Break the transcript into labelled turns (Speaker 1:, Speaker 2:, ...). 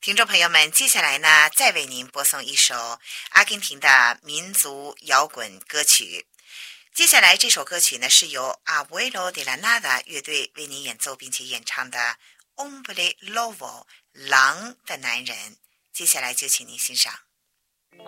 Speaker 1: 听众朋友们，接下来呢，再为您播送一首阿根廷的民族摇滚歌曲。接下来这首歌曲呢，是由 Abuelo de la Nada 乐队为您演奏并且演唱的 Hombre Lobo 狼的男人。接下来就请您欣赏。